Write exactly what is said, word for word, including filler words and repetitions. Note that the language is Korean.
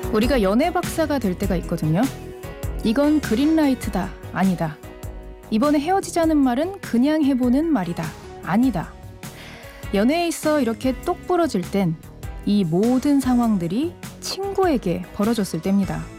우리가 연애 박사가 될 때가 있거든요. 이건 그린라이트다, 아니다. 이번에 헤어지자는 말은 그냥 해보는 말이다, 아니다. 연애에 있어 이렇게 똑 부러질 땐 이 모든 상황들이 친구에게 벌어졌을 때입니다.